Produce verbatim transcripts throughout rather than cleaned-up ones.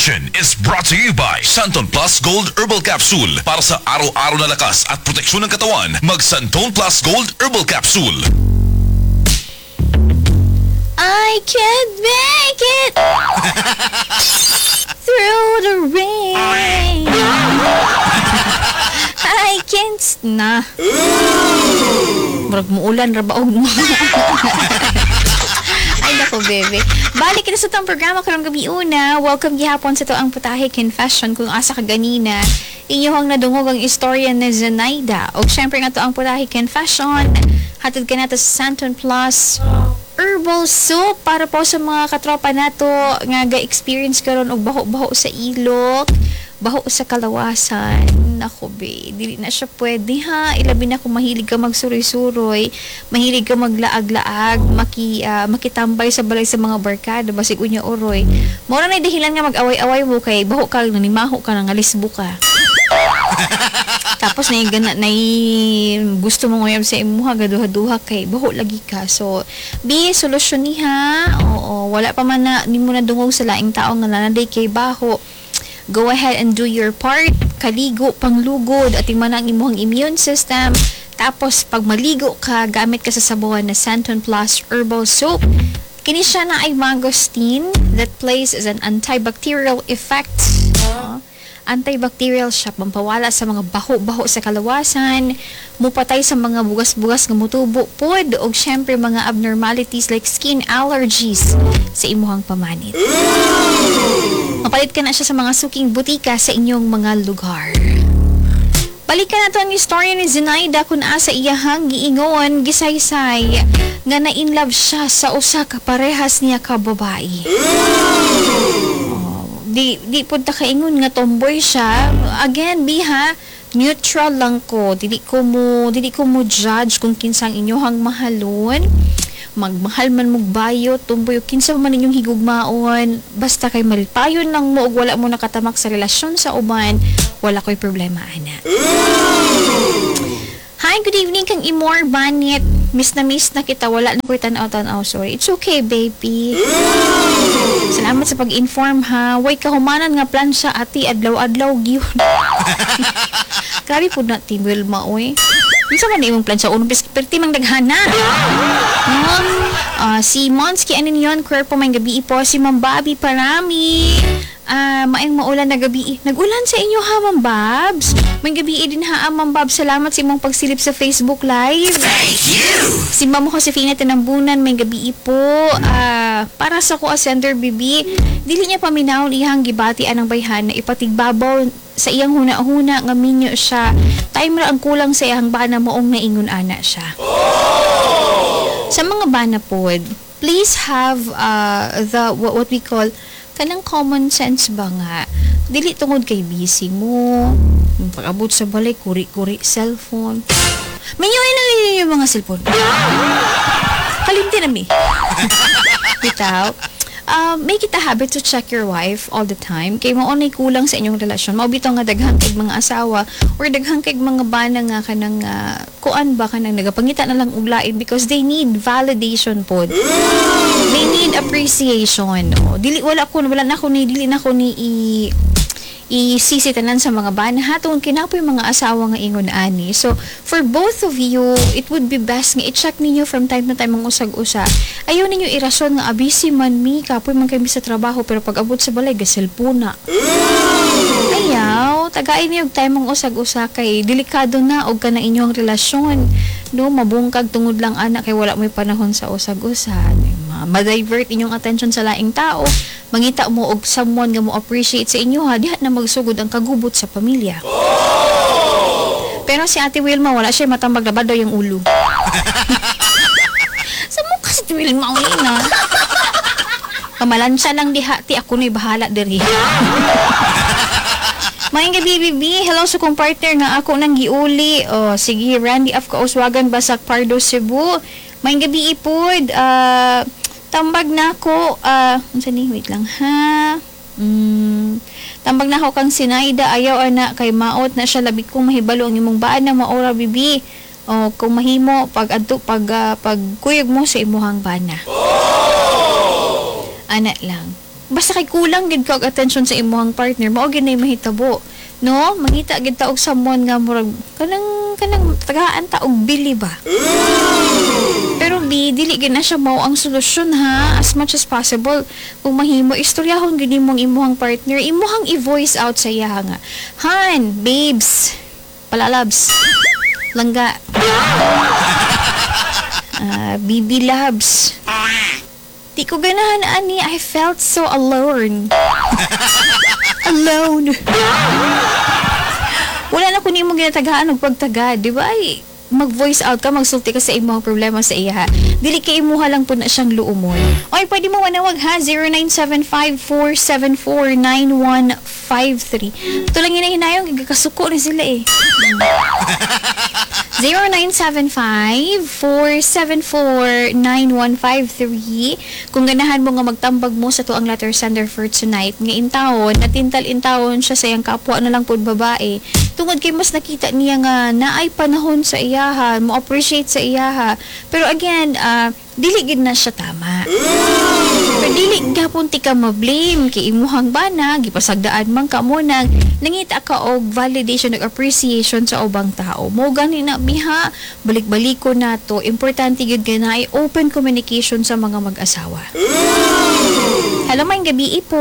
edition is brought to you by Santon Plus Gold Herbal Capsule. Para sa araw-araw na lakas at proteksyon ng katawan, mag Santon Plus Gold Herbal Capsule. I can't make it through the rain. I can't na. Murag mo ulan rabaog mo. Ay nako, bebe. Balik na sa itong programa karong gabi una. Welcome gihapon sa to ang Putahe Confession. Kung asa ka ganina, inyong nadungog ang istorya ni Zenaida. O syempre nga to ang Putahe Confession. Hatid ka nato sa Santon Plus Herbal Soup para po sa mga katropa nato nga ga-experience karon og baho-baho sa ilok, baho sa kalawasan. Ako be, dili na siya pwede ha. Ilabi na kung mahilig ka magsuroy-suroy, mahilig ka maglaag-laag, maki, uh, makitambay sa balay sa mga barkada, basig unya oroy. Mura na dahilan nga mag-away-away mo kay baho ka, nanimaho ka, nang alisbo ka. Tapos na yung gana, na yung gusto mo ngayon sa imuha, gaduha-duha kay baho lagi ka. So, be, solusyon ni ha. Oo, wala pa man na, ni mo na dungog sa laing tao nga nanaday kay baho. Go ahead and do your part. Kaligo, panglugod, at iman ang imuhang immune system. Tapos, pag maligo ka, gamit ka sa sabuan na Santon Plus Herbal Soap. Kini siya na ay mangosteen that plays as an antibacterial effect. Uh, antibacterial siya, pampawala sa mga baho-baho sa kalawasan, mupatay sa mga bugas-bugas nga mutubo pod, o syempre mga abnormalities like skin allergies sa imuhang pamanit. Mapalit ka na siya sa mga suking butika sa inyong mga lugar. Balikan na to ang istorya ni Zenaida kung asa iyahang giingon, gisaysay, nga na-inlove siya sa usa ka parehas niya ka babae. Oh, di, di po ta kaingon nga tomboy siya. Again, biha, neutral lang ko. Dili ko mo, dili ko mo judge kung kinsang inyohang mahalon. Magmahal man mong bayo, tumboy, kinsa man inyong higugmaon, basta kay malipayon lang mo o wala mo nakatamak sa relasyon sa uban, wala ko'y problema, ana. Hi, good evening kang Imor Banit. Miss na miss na kita, wala na ko'y tanaw-tanaw, sorry. It's okay, baby. Salamat sa pag-inform, ha. Way kahumanan nga plan siya, ati, adlaw-adlaw, giyon. Grabe po na, Team Wilma, oy. Minsan man na imong plan sa unong perti mang daghana. No? Uh, si Monsky, ano yun? Kwerpo may gabi po. Si Ma'am Bobby Parami. Uh, maayong maulan na gabi. Nag-ulan sa inyo ha, Ma'am Babs? May gabi din ha, Ma'am Babs. Salamat sa imong pagsilip sa Facebook Live. Thank you! Si Ma'am Josefina Tinambunan, may gabi po. Uh, para sa ko, Ascender Bibi, dili niya paminaw iyang gibati anang bayhan na ipatigbabaw sa iyang huna-huna nga minyo siya. Time ra ang kulang sa iyang bana moong naingon ana siya. Oh! Sa mga bana pod, please have uh, the what, what we call kanang common sense ba nga. Dili tungod kay busy mo. Pag-abot sa balay, kuri-kuri cellphone. Minyoy na yung mga cellphone. Kalimti na mi. Bitaw. Uh, may kita habit to check your wife all the time kay mao nay kulang sa inyong relasyon. Mao bitaw nga daghang kay mga asawa or daghang kay mga bana nga kanang uh, kuan ba kanang nagapangita na lang og lain because they need validation pod. They need appreciation. Oh, dili wala ko wala na ko ni dili na ko ni i isisitanan sa mga bana hatong kinapoy mga asawa nga ingon ani. So for both of you, it would be best nga i-check ninyo from time to time ang usag-usa. Ayaw ninyo irason nga busy man mi kapoy man kay sa trabaho pero pag abot sa balay gaselpuna. Ayaw, tagain niyo og time ang usag-usa kay delikado na og kana inyong relasyon. No, mabungkag tungod lang ana kay wala may panahon sa usag-usa. Ma-divert inyong attention sa laing tao, mangita mo og someone nga mo appreciate sa inyo ha, diha na magsugod ang kagubot sa pamilya. Oh! Pero si Ate Wilma, wala siya matambag na ba daw yung ulo. Sa mukha si Ate Wilma, na. Kamalansya lang diha, ti ako na'y bahala diri. Maing gabi, bibi. Hello sa kong partner nga ako nang giuli. Oh, sige, Randy of Kauswagan, Basak, Pardo, Cebu. Maing gabi, ipod. Ah... Uh, tambag na ako, ah, uh, unsa ni, wait lang ha. Mm, tambag na ako kang Zenaida, ayaw ana kay maot na siya labi kong mahibalo ang imong baan na maora bibi. O kung mahimo pag adto pag uh, pag kuyog mo sa imuhang bana. Oh! Ana lang. basta kay kulang gid ka og attention sa imong partner, mao gid nay mahitabo. No, mangita gid ta og someone nga murag kanang kanang tagaan ta og bili ba. Pero B, dili gid na siya mao ang solusyon ha. As much as possible, kung mahimo istoryahon gid imong imuhang partner, imuhang i-voice out sa iya nga. Han, babes, palalabs, langga. Ah, Bibi loves. Di ko ganahan ani, I felt so alone. Alone. Wala na kunin mo ginatagaan og pagtaga, di ba? Ay, mag-voice out ka, magsulti ka sa imong problema sa iya. Dili kay imuha lang po na siyang luumon. Oy, pwede mo manawag ha, zero nine seven five four seven four nine one five three. Ito lang hinahinayong, gagakasuko na sila eh. zero nine seven five four seven four nine one five three. Kung ganahan mo nga magtambag mo sa tuang letter sender for tonight, nga intawon, natintal-intawon siya sa iyang kapwa na lang po babae. Tungod kay mas nakita niya nga naay panahon sa iyaha, mo appreciate sa iyaha. Pero again, uh, dili gid na siya tama. Pero dili gapon ti ka ma-blame kay imuhang bana, gipasagdaan man ka mo nang nangita ka og validation ug appreciation sa ubang tao. Mo gani na miha, balik-baliko nato. Importante gyud kay naay open communication sa mga mag-asawa. Hello, may gabi po.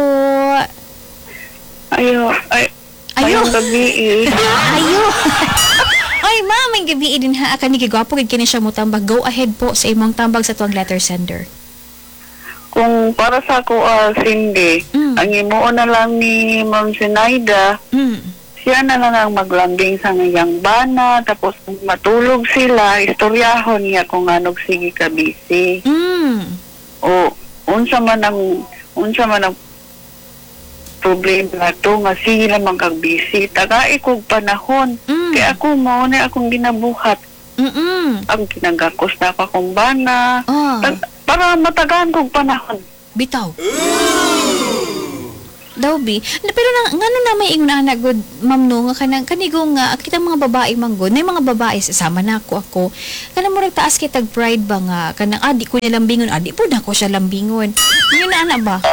Ayo, ay, Ayo. ayong gabi eh. Ayo. Ay, ma'am, may gabi din ha. Aka ni gigwapo gid kini siya mo tambag. Go ahead po sa imong tambag sa tuang letter sender. Kung para sa ako, uh, Cindy, Mm. ang imuo na lang ni Ma'am Sinaida, Mm. siya na lang ang maglambing sa ngayang bana, tapos kung matulog sila, istoryahon niya kung anong sige ka busy. Mm. O, unsa man ang, unsa man ang problema na to, nga sige lamang kag busy. Tagai kog panahon. Mm. Kaya ako, mauna akong ginabuhat. Mm. Ang ginagakos na pa kong bana. Ah. Tag- para matagaan kong panahon. Bitaw. Daw bi. Na, pero na, ngano na may ingon anak good ma'am no nga kanang kanigong nga kita mga babae manggod, nay mga babae sama na ako ako. Kanang murag taas kay tag pride ba nga kanang adi ko niya lambingon, adi po na ko siya lambingon. Yun na ana ba?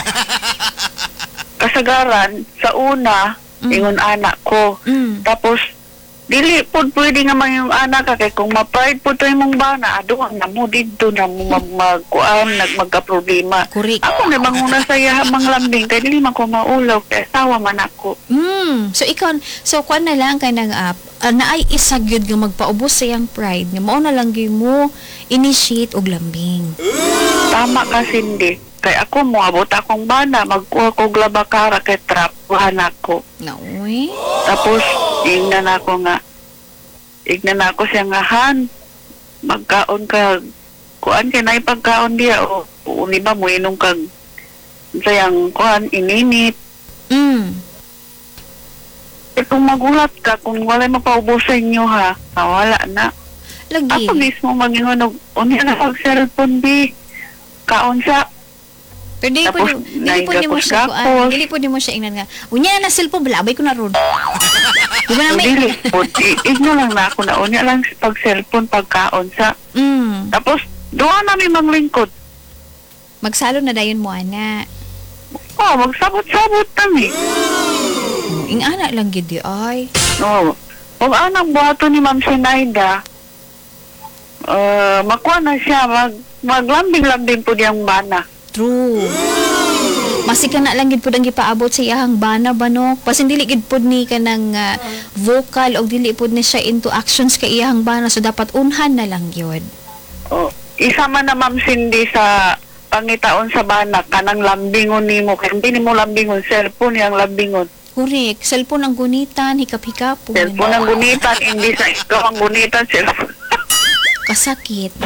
Kasagaran, sa una, Mm. ingon anak ko. Mm. Tapos, dili po pwede nga man yung anak ka, kay kung ma-pride po to yung bana, aduan na mo, dito na mo mag magkuan, nagmagka-problema. Correct. Ako na manguna sa iya mang lambing, kay dili man ko maulaw, kay asawa man ako. Mm. So ikaw, so kuan na lang kay nang app, uh, na ay isa gyud nga magpaubos sa iyang pride, nga mao na lang gyud mo initiate og lambing. Tama ka, Cindy. Kay ako mo, abot akong bana, magkuha ko glabakara kay trap, kuhan ako. Naoy. Tapos, ignan ako nga, ignan ako siya nga, Han, magkaon ka, kuan ka na ipagkaon diya, o, o di ba mo inong kag, sayang, kuan, ininit. Mm. E kung magulat ka, kung wala mapaubos sa inyo ha, ah, wala na. Lagi. Ako mismo maging ano, unya na pag-cellphone, bi, kaon sa, Pero dili po, Tapos, dili po di mo siya naigapos-gapos. kuan, dili po di mo siya ingnan nga. Unya na cellphone balabay ko na ron. Di ba na o may dili, o, i- igno lang na ako na, unya lang pag-cellphone, pagkaon sa, Mm. tapos, doon namin manglingkod. Magsalo na dayon mo ana. Oh, magsabot-sabot kami. Oh, ing ana lang gid di ay. No. Kung anang buhato ni Ma'am Sinaida, uh, makuha na siya, mag, maglambing-lambing po diyang bana. True. Masika na lang gid pud ang gipaabot sa iyang bana banok. Pasin dili gid pud ni kanang uh, vocal o dili pud ni siya into actions kay iyang bana, so dapat unhan na lang gyud. Oh, isa man na Ma'am Cindy sa pangitaon sa bana, kanang lambingon ni mo, kaya hindi ni mo lambingon, cellphone yung lambingon. Correct. Cellphone ang gunitan, hikap-hikapon. Cellphone ang gunitan, hindi sa ikaw ang gunitan, cellphone. Kasakit.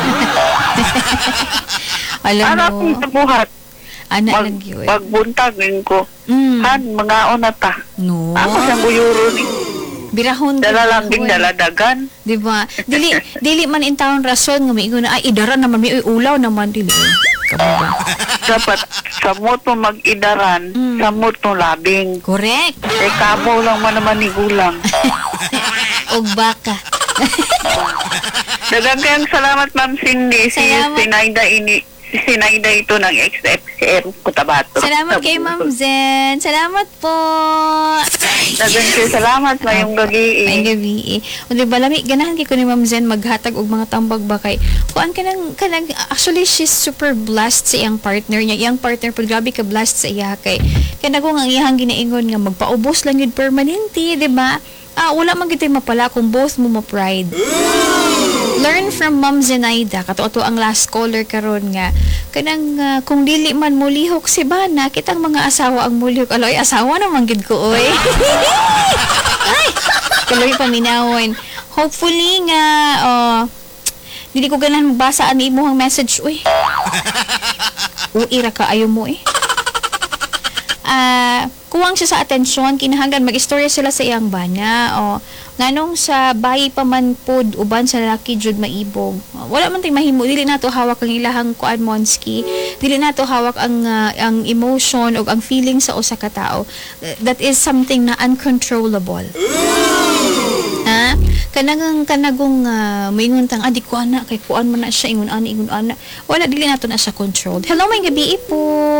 Alam Ano mo, akong nabuhat? ana Mag, lang gyud. magbuntagin ko. Mm. Han, mga na ta. No. Ako siyang buyuro ni. Birahon. Dala birahon. lambing, dala dagan. Di ba? Dili dili man in taon rason nga may na ay idara naman may uy, ulaw naman dili. Kamo ba? Dapat samot mo mag-idaran, Mm. samot mo labing. Correct. Eh, kamo lang man naman ni gulang. Og baka. Dagang kayang salamat, Ma'am Cindy. Si Salamat. Sinaida ini, si Sinayda ito ng X F C M Cotabato. Salamat kay Ma'am Zen. Salamat po. Dagan kayo salamat mayong gabi. May gabi eh. O di ba, lami, ganahan kay ko ni Ma'am Zen maghatag og mga tambag ba kay. Kuan ka nang, ka nang, actually, she's super blessed sa iyang partner niya. Iyang partner po, grabe ka blessed sa iya kay. Kaya na kung ang iyang ginaingon nga, magpaubos lang yun permanente, di ba? Ah, wala man gito'y mapala kung both mo ma-pride. Learn from Ma'am Zenaida, kato ato ang last caller karon nga. Kanang uh, kung dili man mulihok si Bana, kitang mga asawa ang mulihok. Aloy, asawa naman gid ko oy. Ay, kaloy paminawon. Hopefully nga uh, dili ko ganahan magbasa ani mo ang message uy. Uira ka ayo mo eh. Ah, uh, kuwang siya sa atensyon, kinahanglan mag-istorya sila sa iyang bana o nganong sa bayi pa man pod uban sa lalaki jud maibog. Wala man tay mahimo, dili nato hawak ang ilahang kuan monski, dili nato hawak ang uh, ang emotion o ang feeling sa usa ka tawo. Uh, that is something na uncontrollable. Ha? Kanang kanagong uh, moingon tang adi ko ana kay kuan man na siya ingon ani ingon ana. Wala dili nato na siya controlled. Hello, may gabi po.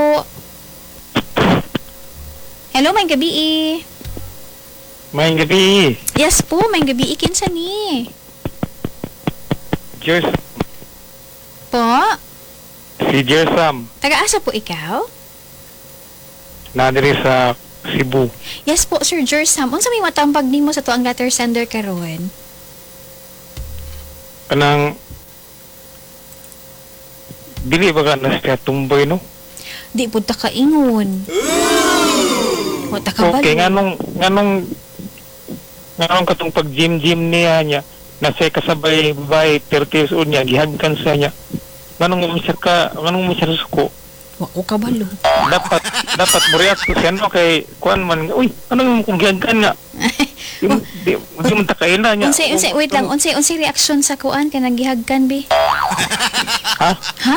Hello, may gabi eh. May gabi. Yes po, may gabi kinsa ni. Jers, Po? si Jersam, Taga-asa po ikaw? na diri sa Cebu. Yes po, Sir Jersam. Unsa may matambag nimo sa tuang letter sender karon? Kanang, dili ba ka na siya tumboy, no? Di po ta kaingon. O ta kabalo. Okay, nganong, nganong, nganong katong pag-gym-gym niya niya, nasa kasabay babae, thirty years old niya, gihagkan sa niya. Nganong mo siya ka, nganong mo siya suko? Wa ko kabalo. Dapat, dapat mo react ko siya, no? Kay, kuan man, uy, ano mo kung gihagkan nga? Di mo, di, di mo takaila niya. Unsay unsay wait lang, unsay unsay reaction sa kuan kanang gihagkan bi? Ha? Ha?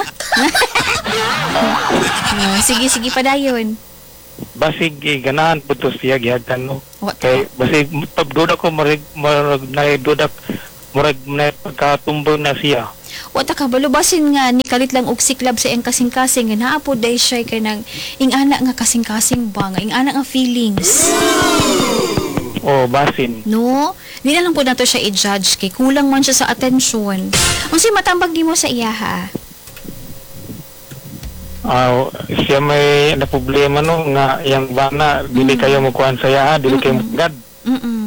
Ah, sige sige padayon. Basig, eh, ganahan po to siya, gihagkan, no? What? Kay basig pagduda ko marag marag na dudak marag na pagkatumbo na siya. Wa ta kabalo basin nga ni kalit lang og siklab sa iyang kasing-kasing nga naa po day siya kay nang ing-ana nga kasing-kasing ba nga ing-ana nga feelings. O basin. No? Di na lang po nato siya i-judge kay kulang man siya sa atensyon. Unsay matambag nimo sa iya ha? Ah, siya may na problema no nga yang bana dili Mm. kayo magkuhan sa iya, ha? Dili kayo Mm-mm. magad. Mm.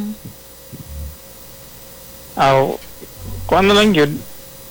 Aw, kuan na lang yun.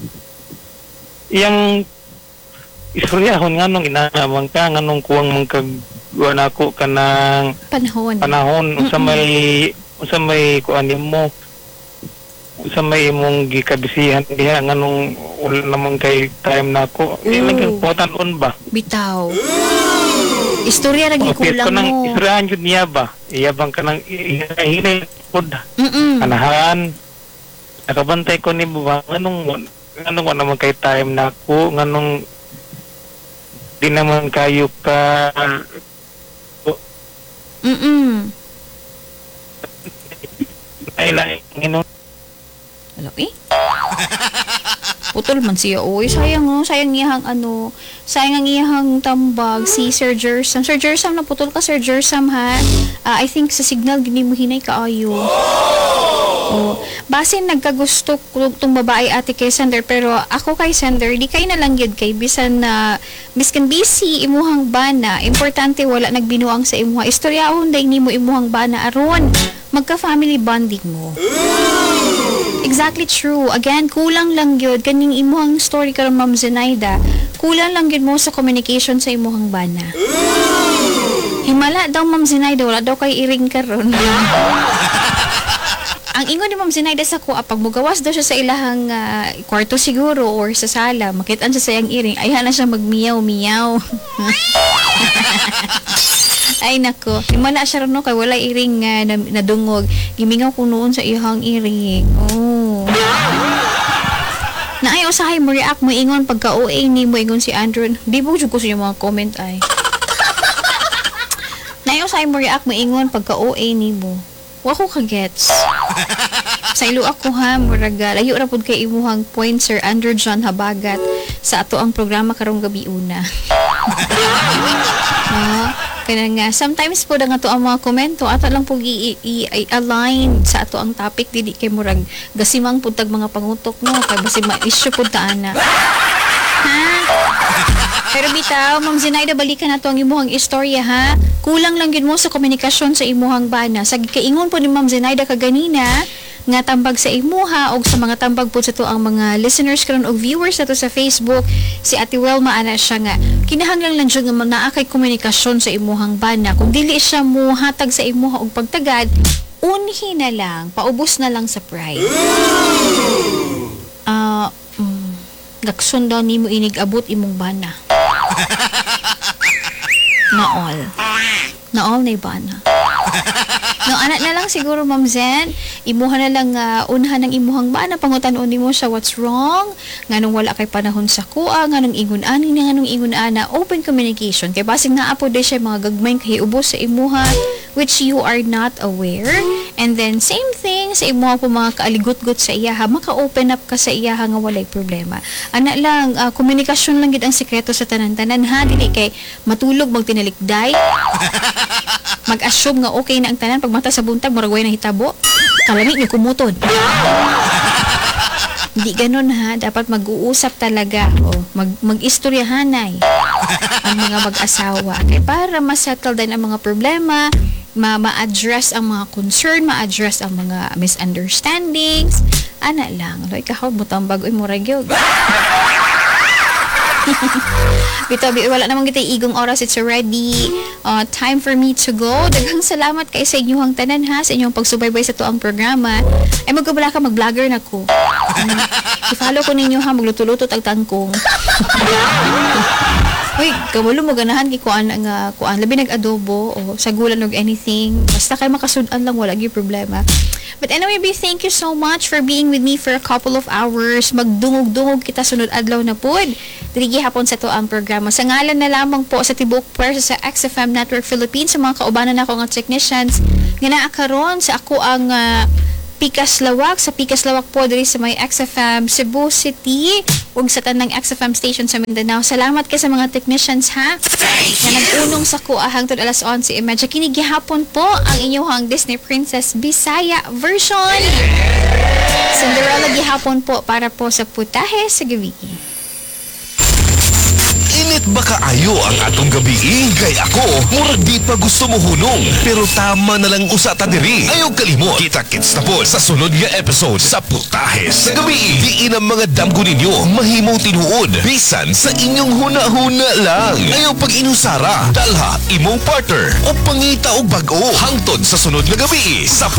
Iyang istoryahon nga nung inanamang ka nga nung kuwang magkagawa ako kanang Panahon. panahon unsa Mm-mm. may unsa may kuan mo unsa may imong gikabisihan diha nga nung wala namang kay time na ako Ooh. ilang putan-on ba Bitaw. Istorya ra okay gikulang ko nang mo. istoryahan jud niya ba iya bang kanang hinay pod Mm. anahan nakabantay ko ni ba nganong nganong wala naman kay time na ako nganong di naman kayo ka Mm. ay lain nginong Hello, eh? Putol man siya. Uy, sayang no. Sayang iyahang ano. Sayang ang iyahang tambag. Si Sir Jersam. Sir Jersam, naputol ka, Sir Jersam, ha? Ah, I think sa signal, gini mo hinay kaayo. Oh. Basin nagkagusto ko itong babae ate kay Sender. Pero ako kay Sender, di kay na lang yun kay. Bisan na, biskan busy, imuhang bana. Importante, wala nagbinuang sa imuha. Istoryahon dahil ni mo imuhang bana. Aron, magka-family bonding mo. Exactly true. Again, kulang lang yun. Kaning imuhang story karon Ma'am Zenaida, kulang lang yun mo sa communication sa imuhang bana. Himala daw Ma'am Zenaida, wala daw kay iring karon. Ang ingon ni Ma'am Zenaida sa kuha, pag mugawas daw siya sa ilahang ah, kwarto siguro or sa sala, makitaan siya sa iyang iring, ayahan na siya magmiyaw-miyaw. Ay nako, himala siya ron no, kay wala iring nga na, nadungog. Gimingaw ko noon sa iyang iring. Oh. Na ay usahay mo react mo ingon pagka O A ni mo ingon si Andrew. Di mo jud ko sa iyong mga comment ay. Na ay usahay mo react mo ingon pagka O A ni mo. Wa ko ka gets. Sa ilo ako ha, murag layo ra pud kay imuhang point Sir Andrew John Habagat. sa ato ang programa karong gabi una. No? Kaya nga, sometimes po nga to ang mga komento, ato lang po i-align sa ato ang topic, dili kay murag gasimang puntag mga pangutok, no? Kaya basi ma-issue po taana. Ha? Pero bitaw, Ma'am Zenaida, balikan na to ang imuhang istorya, ha? Kulang lang yun mo sa komunikasyon sa imuhang bana. Sa kaingon po ni Ma'am Zenaida kaganina, nga tambag sa imuha o sa mga tambag po sa to ang mga listeners karon o viewers na to sa Facebook, si Ate Welma ana siya nga kinahanglan lang siya nga naa kay komunikasyon sa imuhang bana. Kung dili siya mo hatag sa imuha og pagtagad, unhi na lang, paubos na lang sa pride. Ah, uh, mm, gaksundaw nimo inig abot imong bana. Naol. Naol na bana. No, anak na lang siguro, Ma'am Zen. Imuha na lang uh, unahan ng imuhang bana, pangutan-on mo siya what's wrong, nganong wala kay panahon sa kuha, nganong ingun-ani na nganong ingun-ana, open communication. Kay basig naa po di siya mga gagmayng kahiubos sa imuha, which you are not aware. And then, same thing, sa imuha po mga kaaligot-got sa iyaha, maka-open up ka sa iyaha nga walay problema. Anak lang, uh, komunikasyon lang gid ang sekreto sa tanan-tanan, ha? Dili kay matulog, magtinalikday, mag-assume nga okay na ang tanan, pag mata sa buntag, murag way na hitabo, kalamit niyo kumutod. Hindi ganun, ha? Dapat mag-uusap talaga. O, mag, mag-istoryahanay ang mga mag-asawa. Kaya para ma-settle din ang mga problema, ma- ma-address ang mga concern, ma-address ang mga misunderstandings. Ana lang. Loy, kahod mo tang bagoy mo ragyog. Bito, wala namang kita igong oras. It's already uh, time for me to go. Daghang salamat kay sa inyong tanan, ha, sa inyong pagsubaybay sa to ang programa. Ay magkabala ka, mag-vlogger na ko. Um, i-follow ko ninyo, ha, magluto-luto tag tangkong. Uy, kamulo mo ganahan kay kuan nga kuan labi nag-adobo o sagulan og anything. Basta kay makasudan lang, wala gyud problema. But anyway, B, thank you so much for being with me for a couple of hours. Magdungog-dungog kita sunod adlaw na pod. Diri hapon sa to ang programa. Sa ngalan na lamang po sa tibuok pwersa sa X F M Network Philippines, sa mga kaubanan nako nga technicians nga naa karon sa ako ang uh, Pikas Lawak, sa Pikas Lawak po diri sa may X F M Cebu City ug sa tanang X F M station sa Mindanao. Salamat kay sa mga technicians, ha, na nag-unong sa kuha hangtod alas onse imedya. Kini gihapon po ang inyong Disney Princess Bisaya version. Cinderella gihapon po para po sa putahe sa gabi. Init ba kaayo ang atong gabi? Kay ako, murag di pa gusto mo hunong. Pero tama na lang usa ta diri. Ayaw kalimot, kita-kits na po sa sunod nga episode sa Putahe sa Gabi. Diin ang mga damgo ninyo mahimo tinuod bisan sa inyong huna-huna lang. Ayaw pag inusara, dalha imong partner o pangita og bag-o hangtod sa sunod nga gabi sa